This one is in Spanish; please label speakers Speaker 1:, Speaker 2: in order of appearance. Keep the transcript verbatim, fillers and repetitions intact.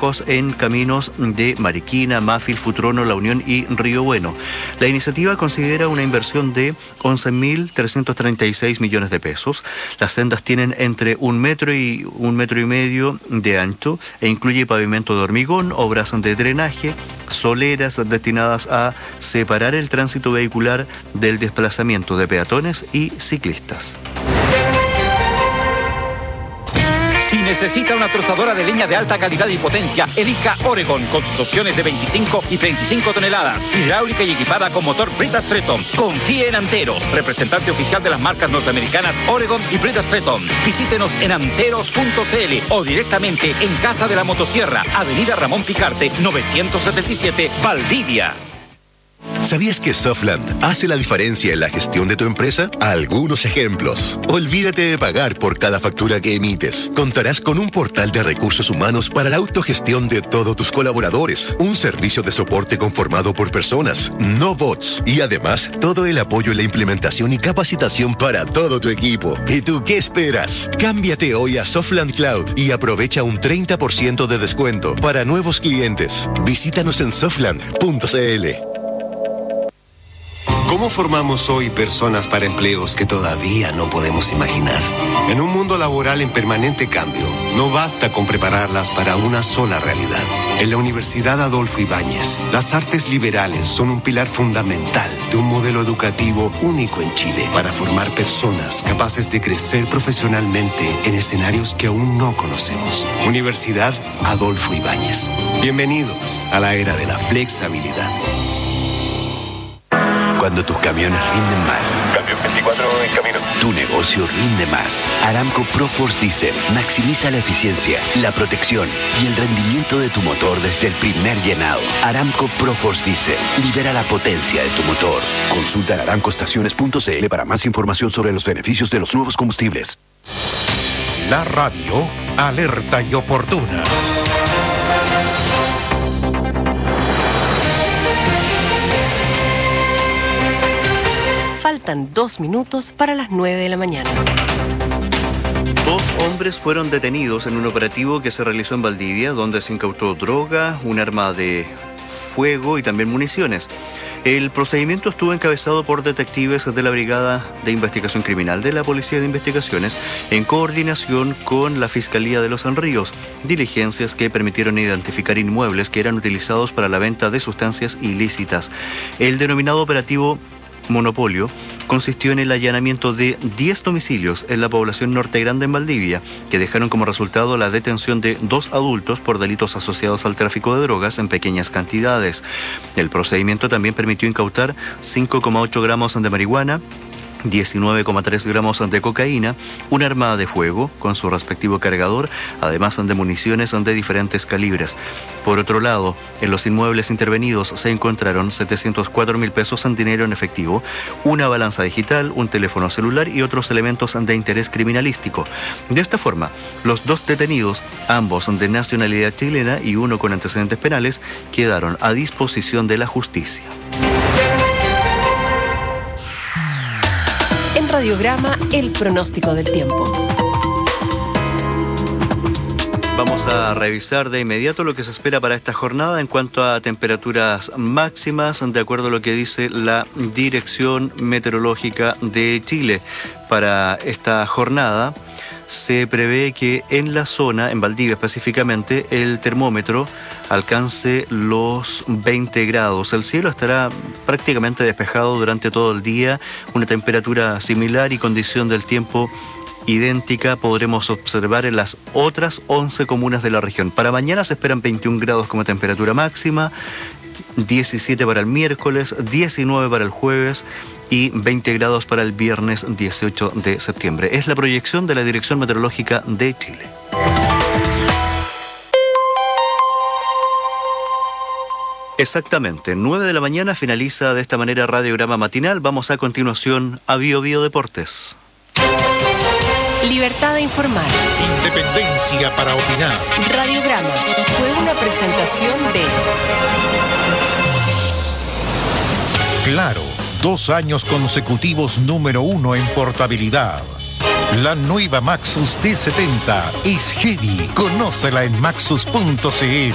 Speaker 1: trabajos en caminos de Mariquina, Mafil, Futrono, La Unión y Río Bueno. La iniciativa considera una inversión de once mil trescientos treinta y seis millones de pesos. Las sendas tienen entre un metro y un metro y medio de ancho e incluye pavimento de hormigón, obras de drenaje, soleras destinadas a separar el tránsito vehicular del desplazamiento de peatones y ciclistas.
Speaker 2: Si necesita una trozadora de leña de alta calidad y potencia, elija Oregon con sus opciones de veinticinco y treinta y cinco toneladas, hidráulica y equipada con motor Brita Stretton. Confíe en Anteros, representante oficial de las marcas norteamericanas Oregon y Brita Stretton. Visítenos en anteros punto c l o directamente en Casa de la Motosierra, Avenida Ramón Picarte, novecientos setenta y siete, Valdivia.
Speaker 3: ¿Sabías que Softland hace la diferencia en la gestión de tu empresa? Algunos ejemplos. Olvídate de pagar por cada factura que emites. Contarás con un portal de recursos humanos para la autogestión de todos tus colaboradores. Un servicio de soporte conformado por personas, no bots. Y además, todo el apoyo en la implementación y capacitación para todo tu equipo. ¿Y tú qué esperas? Cámbiate hoy a Softland Cloud y aprovecha un treinta por ciento de descuento para nuevos clientes. Visítanos en softland punto c l.
Speaker 4: ¿Cómo formamos hoy personas para empleos que todavía no podemos imaginar? En un mundo laboral en permanente cambio, no basta con prepararlas para una sola realidad. En la Universidad Adolfo Ibáñez, las artes liberales son un pilar fundamental de un modelo educativo único en Chile para formar personas capaces de crecer profesionalmente en escenarios que aún no conocemos. Universidad Adolfo Ibáñez. Bienvenidos a la era de la flexibilidad.
Speaker 5: Cuando tus camiones rinden más.
Speaker 6: Cambio veinticuatro en camino.
Speaker 5: Tu negocio rinde más. Aramco ProForce Diesel maximiza la eficiencia, la protección y el rendimiento de tu motor desde el primer llenado. Aramco ProForce Diesel libera la potencia de tu motor. Consulta en aramco estaciones punto c l para más información sobre los beneficios de los nuevos combustibles.
Speaker 7: La radio alerta y oportuna.
Speaker 8: Faltan dos minutos para las nueve de la mañana.
Speaker 1: Dos hombres fueron detenidos en un operativo que se realizó en Valdivia, donde se incautó droga, un arma de fuego y también municiones. El procedimiento estuvo encabezado por detectives de la Brigada de Investigación Criminal de la Policía de Investigaciones en coordinación con la Fiscalía de Los Ríos, diligencias que permitieron identificar inmuebles que eran utilizados para la venta de sustancias ilícitas. El denominado operativo Monopolio consistió en el allanamiento de diez domicilios en la población Norte Grande en Valdivia, que dejaron como resultado la detención de dos adultos por delitos asociados al tráfico de drogas en pequeñas cantidades. El procedimiento también permitió incautar cinco coma ocho gramos de marihuana, diecinueve coma tres gramos de cocaína, un arma de fuego con su respectivo cargador, además de municiones de diferentes calibres. Por otro lado, en los inmuebles intervenidos se encontraron setecientos cuatro mil pesos en dinero en efectivo, una balanza digital, un teléfono celular y otros elementos de interés criminalístico. De esta forma, los dos detenidos, ambos de nacionalidad chilena y uno con antecedentes penales, quedaron a disposición de la justicia.
Speaker 8: En Radiograma, el pronóstico del tiempo.
Speaker 1: Vamos a revisar de inmediato lo que se espera para esta jornada en cuanto a temperaturas máximas, de acuerdo a lo que dice la Dirección Meteorológica de Chile. Para esta jornada se prevé que en la zona, en Valdivia específicamente, el termómetro alcance los veinte grados. El cielo estará prácticamente despejado durante todo el día, una temperatura similar y condición del tiempo idéntica podremos observar en las otras once comunas de la región. Para mañana se esperan veintiún grados como temperatura máxima, diecisiete para el miércoles, diecinueve para el jueves y veinte grados para el viernes dieciocho de septiembre. Es la proyección de la Dirección Meteorológica de Chile. Exactamente, nueve de la mañana finaliza de esta manera Radiograma Matinal. Vamos a continuación a Bio Bio Deportes.
Speaker 8: Libertad de informar.
Speaker 7: Independencia para opinar.
Speaker 8: Radiograma fue una presentación de...
Speaker 7: Claro, dos años consecutivos número uno en portabilidad. La nueva Maxus T setenta es heavy. Conócela en maxus punto c l.